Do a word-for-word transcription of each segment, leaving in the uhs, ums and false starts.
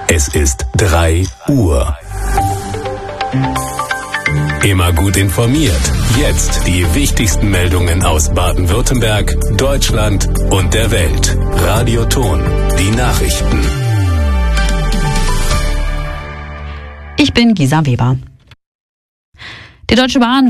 Es ist drei Uhr. Immer gut informiert. Jetzt die wichtigsten Meldungen aus Baden-Württemberg, Deutschland und der Welt. Radio Ton, die Nachrichten. Ich bin Gisa Weber. Die Deutsche Bahn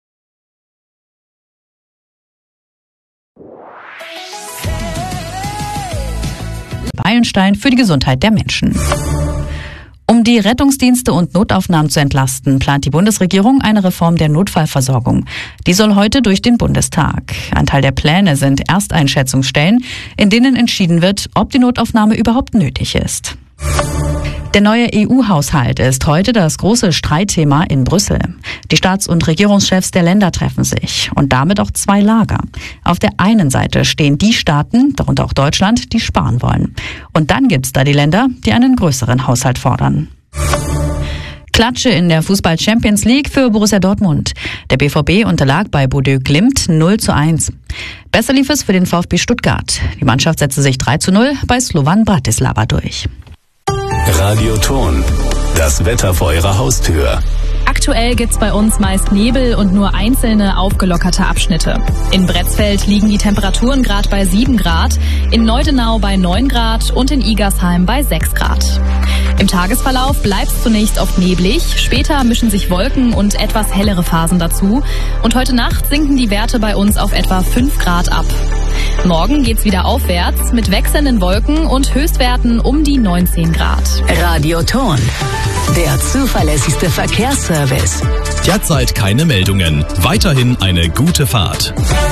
Meilenstein für die Gesundheit der Menschen. Um die Rettungsdienste und Notaufnahmen zu entlasten, plant die Bundesregierung eine Reform der Notfallversorgung. Die soll heute durch den Bundestag. Ein Teil der Pläne sind Ersteinschätzungsstellen, in denen entschieden wird, ob die Notaufnahme überhaupt nötig ist. Der neue E U-Haushalt ist heute das große Streitthema in Brüssel. Die Staats- und Regierungschefs der Länder treffen sich und damit auch zwei Lager. Auf der einen Seite stehen die Staaten, darunter auch Deutschland, die sparen wollen. Und dann gibt's da die Länder, die einen größeren Haushalt fordern. Klatsche in der Fußball-Champions League für Borussia Dortmund. Der B V B unterlag bei Bodø Glimt null zu eins. Besser lief es für den VfB Stuttgart. Die Mannschaft setzte sich drei zu null bei Slovan Bratislava durch. Radio Ton, das Wetter vor Ihrer Haustür. Aktuell gibt's bei uns meist Nebel und nur einzelne aufgelockerte Abschnitte. In Bretzfeld liegen die Temperaturen gerade bei sieben Grad, in Neudenau bei neun Grad und in Igersheim bei sechs Grad. Im Tagesverlauf bleibt's zunächst oft neblig, später mischen sich Wolken und etwas hellere Phasen dazu und heute Nacht sinken die Werte bei uns auf etwa fünf Grad ab. Morgen geht's wieder aufwärts mit wechselnden Wolken und Höchstwerten um die neunzehn Grad. Radio Ton, der zuverlässigste Verkehrsservice. Derzeit keine Meldungen. Weiterhin eine gute Fahrt.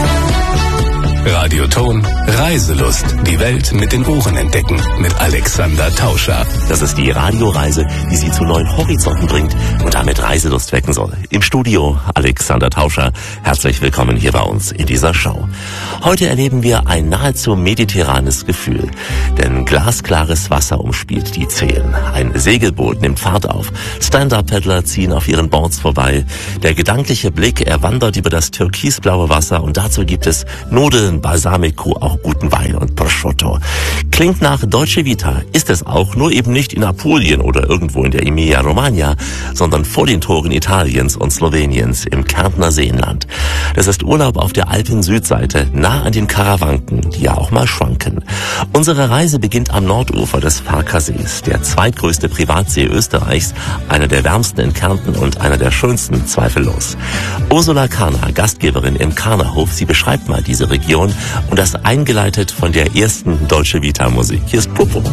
Radio Ton, Reiselust. Die Welt mit den Ohren entdecken. Mit Alexander Tauscher. Das ist die Radioreise, die Sie zu neuen Horizonten bringt und damit Reiselust wecken soll. Im Studio Alexander Tauscher. Herzlich willkommen hier bei uns in dieser Show. Heute erleben wir ein nahezu mediterranes Gefühl. Denn glasklares Wasser umspielt die Zehen. Ein Segelboot nimmt Fahrt auf. Stand-Up-Paddler ziehen auf ihren Boards vorbei. Der gedankliche Blick, er wandert über das türkisblaue Wasser und dazu gibt es Nudeln, Balsamico, auch guten Wein und Prosciutto. Klingt nach Dolce Vita, ist es auch, nur eben nicht in Apulien oder irgendwo in der Emilia-Romagna, sondern vor den Toren Italiens und Sloweniens im Kärntner Seenland. Das ist Urlaub auf der Alpen-Südseite, nah an den Karawanken, die ja auch mal schwanken. Unsere Reise beginnt am Nordufer des Farkasees, der zweitgrößte Privatsee Österreichs, einer der wärmsten in Kärnten und einer der schönsten, zweifellos. Ursula Karner, Gastgeberin im Karnerhof, sie beschreibt mal diese Region und das eingeleitet von der ersten Dolce Vita Musik. Hier ist Popo.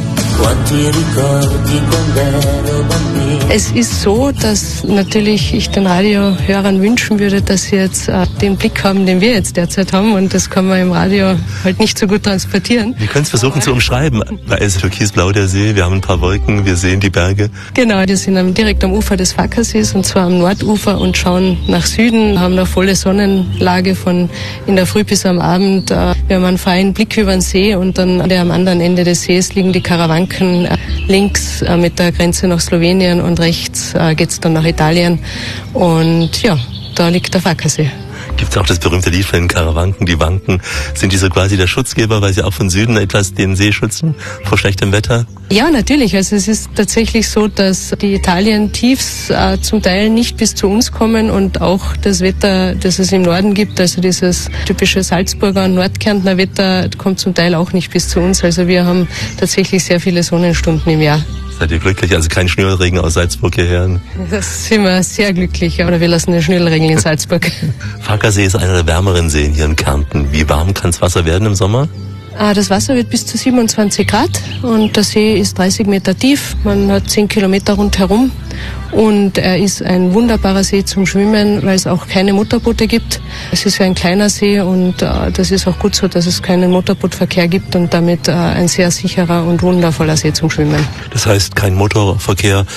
Es ist so, dass natürlich ich den Radiohörern wünschen würde, dass sie jetzt äh, den Blick haben, den wir jetzt derzeit haben, und das kann man im Radio halt nicht so gut transportieren. Wir können es versuchen zu umschreiben. Da ist türkisblau der See, wir haben ein paar Wolken, wir sehen die Berge. Genau, wir sind am, direkt am Ufer des Farkasees und zwar am Nordufer und schauen nach Süden, haben eine volle Sonnenlage von in der Früh bis am Abend. Äh, wir haben einen freien Blick über den See und dann am anderen Ende des Sees liegen die Karawanken, äh, links äh, mit der Grenze nach Slowenien und rechts äh, geht's dann nach Italien und ja, da liegt der Farkasee. Gibt es auch das berühmte Lied von den Karawanken, die wanken. Sind die so quasi der Schutzgeber, weil sie auch von Süden etwas den See schützen vor schlechtem Wetter? Ja, natürlich. Also es ist tatsächlich so, dass die Italien-Tiefs äh, zum Teil nicht bis zu uns kommen und auch das Wetter, das es im Norden gibt, also dieses typische Salzburger und Nordkärntner Wetter, kommt zum Teil auch nicht bis zu uns. Also wir haben tatsächlich sehr viele Sonnenstunden im Jahr. Seid ihr glücklich? Also kein Schnürregen aus Salzburg hierher? Das sind wir sehr glücklich, aber wir lassen den Schnürregen in Salzburg. Farkasee ist einer der wärmeren Seen hier in Kärnten. Wie warm kann das Wasser werden im Sommer? Das Wasser wird bis zu siebenundzwanzig Grad und der See ist dreißig Meter tief. Man hat zehn Kilometer rundherum und er ist ein wunderbarer See zum Schwimmen, weil es auch keine Motorboote gibt. Es ist ein kleiner See und äh, das ist auch gut so, dass es keinen Motorbootverkehr gibt und damit äh, ein sehr sicherer und wundervoller See zum Schwimmen. Das heißt, kein Motorverkehr.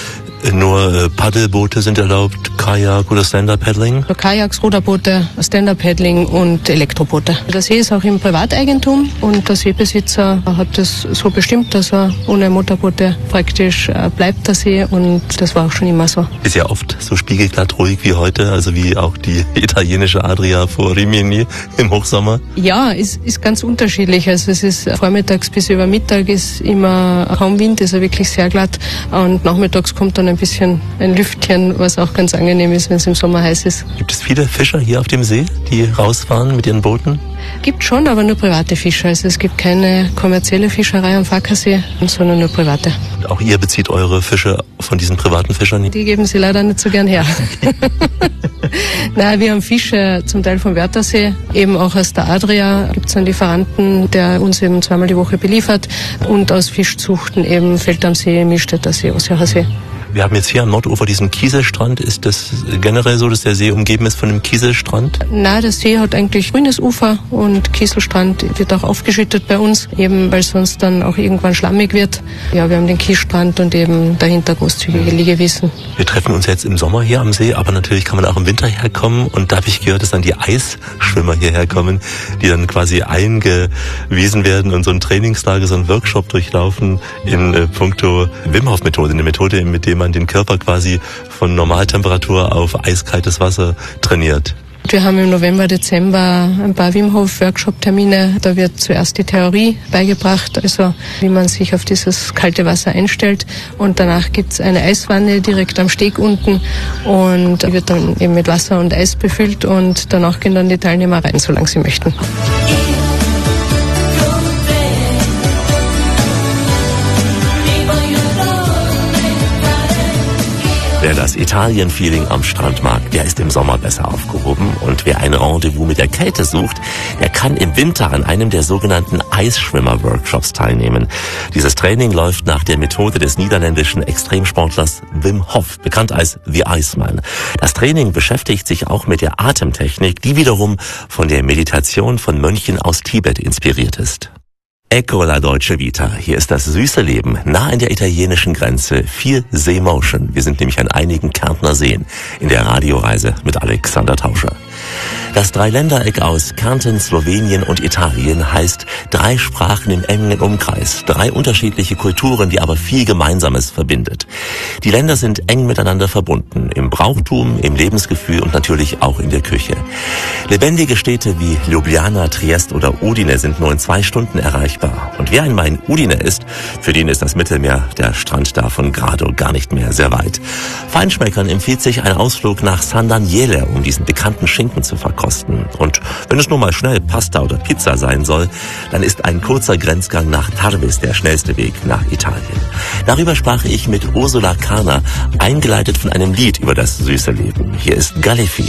Nur äh, Paddelboote sind erlaubt, Kajak oder Stand-Up-Paddling? Kajaks, Ruderboote, Stand-Up-Paddling und Elektroboote. Der See ist auch im Privateigentum und der Seebesitzer hat es so bestimmt, dass er ohne Motorboote praktisch äh, bleibt, der See, und das war auch schon immer so. Ist ja oft so spiegelglatt ruhig wie heute, also wie auch die italienische Adria vor Rimini im Hochsommer? Ja, ist, ist ganz unterschiedlich. Also es ist vormittags bis über Mittag ist immer kaum Wind, ist er wirklich sehr glatt, und nachmittags kommt dann ein bisschen ein Lüftchen, was auch ganz angenehm ist, wenn es im Sommer heiß ist. Gibt es viele Fischer hier auf dem See, die rausfahren mit ihren Booten? Gibt schon, aber nur private Fischer. Also es gibt keine kommerzielle Fischerei am Farkasee, sondern nur private. Und auch ihr bezieht eure Fische von diesen privaten Fischern? Die geben sie leider nicht so gern her. Nein, wir haben Fische zum Teil vom Wörthersee, eben auch aus der Adria gibt es einen Lieferanten, der uns eben zweimal die Woche beliefert, und aus Fischzuchten eben Feld am See, Milstädter See, Osjacher See. Wir haben jetzt hier am Nordufer diesen Kieselstrand. Ist das generell so, dass der See umgeben ist von einem Kieselstrand? Nein, der See hat eigentlich grünes Ufer, und Kieselstrand wird auch aufgeschüttet bei uns, eben weil sonst dann auch irgendwann schlammig wird. Ja, wir haben den Kiesstrand und eben dahinter großzügige Liegewiesen. Wir treffen uns jetzt im Sommer hier am See, aber natürlich kann man auch im Winter herkommen, und da habe ich gehört, dass dann die Eisschwimmer hierher kommen, die dann quasi eingewiesen werden und so ein Trainingslager, so ein Workshop durchlaufen in äh, puncto Wim Hof Methode, eine Methode, mit der man den Körper quasi von Normaltemperatur auf eiskaltes Wasser trainiert. Wir haben im November, Dezember ein paar Wim Hof Workshop-Termine. Da wird zuerst die Theorie beigebracht, also wie man sich auf dieses kalte Wasser einstellt. Und danach gibt's eine Eiswanne direkt am Steg unten, und die wird dann eben mit Wasser und Eis befüllt, und danach gehen dann die Teilnehmer rein, solange sie möchten. Wer das Italien-Feeling am Strand mag, der ist im Sommer besser aufgehoben. Und wer ein Rendezvous mit der Kälte sucht, der kann im Winter an einem der sogenannten Eisschwimmer-Workshops teilnehmen. Dieses Training läuft nach der Methode des niederländischen Extremsportlers Wim Hof, bekannt als The Iceman. Das Training beschäftigt sich auch mit der Atemtechnik, die wiederum von der Meditation von Mönchen aus Tibet inspiriert ist. Ecco la Dolce Vita. Hier ist das süße Leben, nah an der italienischen Grenze. Viel Seemotion. Wir sind nämlich an einigen Kärntner Seen in der Radioreise mit Alexander Tauscher. Das Dreiländereck aus Kärnten, Slowenien und Italien heißt drei Sprachen im engen Umkreis, drei unterschiedliche Kulturen, die aber viel Gemeinsames verbindet. Die Länder sind eng miteinander verbunden, im Brauchtum, im Lebensgefühl und natürlich auch in der Küche. Lebendige Städte wie Ljubljana, Triest oder Udine sind nur in zwei Stunden erreichbar. Und wer einmal in Udine ist, für den ist das Mittelmeer, der Strand da von Grado, gar nicht mehr sehr weit. Feinschmeckern empfiehlt sich ein Ausflug nach San Daniele, um diesen bekannten Schinken zu verkosten. Und wenn es nur mal schnell Pasta oder Pizza sein soll, dann ist ein kurzer Grenzgang nach Tarbes der schnellste Weg nach Italien. Darüber sprach ich mit Ursula Karner, eingeleitet von einem Lied über das süße Leben. Hier ist Galifi.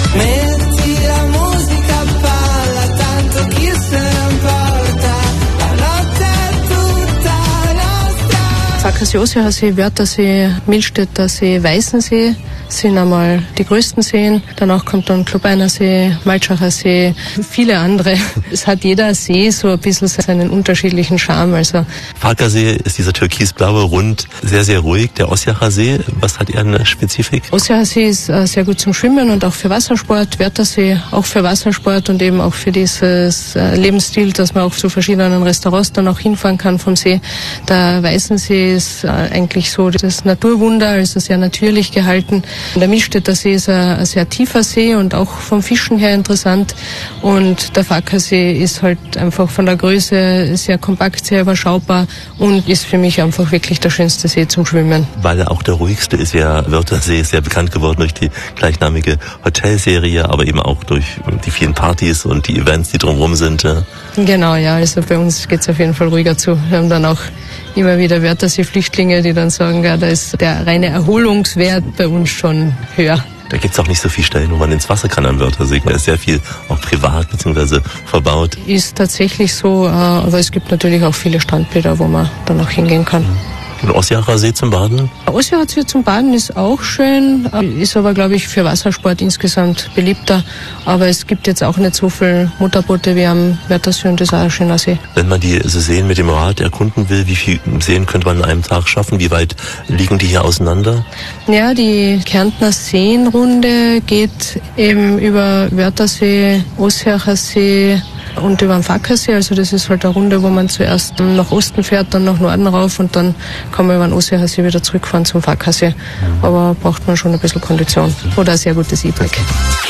Farkasee, Osjacher See, Wörthersee, Milstädter See, Weißensee sind einmal die größten Seen. Danach kommt dann Klubeiner See, Maltschacher See, viele andere. Es hat jeder See so ein bisschen seinen unterschiedlichen Charme. Also Farkasee ist dieser türkisblaue Rund, sehr, sehr ruhig. Der Osjacher See, was hat er eine Spezifik? Osjacher See ist äh, sehr gut zum Schwimmen und auch für Wassersport. Wörthersee auch für Wassersport und eben auch für dieses äh, Lebensstil, dass man auch zu verschiedenen Restaurants dann auch hinfahren kann vom See. Der Weißensee ist äh, eigentlich so das Naturwunder, also sehr natürlich gehalten. Der Milstädter See ist ein, ein sehr tiefer See und auch vom Fischen her interessant. Und der Farkasee ist halt einfach von der Größe sehr kompakt, sehr überschaubar und ist für mich einfach wirklich der schönste See zum Schwimmen. Weil er auch der ruhigste ist, ja, Wörthersee ist sehr bekannt geworden durch die gleichnamige Hotelserie, aber eben auch durch die vielen Partys und die Events, die drumherum sind. Ja. Genau, ja, also bei uns geht's auf jeden Fall ruhiger zu. Wir haben dann auch immer wieder Wörthersee-Flüchtlinge, die dann sagen, ja, da ist der reine Erholungswert bei uns schon höher. Da gibt's auch nicht so viele Stellen, wo man ins Wasser kann am Wörthersee. Da ist sehr viel auch privat bzw. verbaut. Ist tatsächlich so, aber es gibt natürlich auch viele Strandbäder, wo man dann auch hingehen kann. Und Ossiacher See zum Baden? Ossiacher See zum Baden ist auch schön, ist aber, glaube ich, für Wassersport insgesamt beliebter. Aber es gibt jetzt auch nicht so viele Motorboote wie am Wörthersee und das ist auch ein schöner See. Wenn man die Seen mit dem Rad erkunden will, wie viele Seen könnte man an einem Tag schaffen? Wie weit liegen die hier auseinander? Ja, die Kärntner Seenrunde geht eben über Wörthersee, Ossiacher See und über den Fackersee. Also das ist halt eine Runde, wo man zuerst nach Osten fährt, dann nach Norden rauf und dann kann man über den Ossiacher See wieder zurückfahren zum Fackersee. Aber braucht man schon ein bisschen Kondition oder ein sehr gutes E-Bike.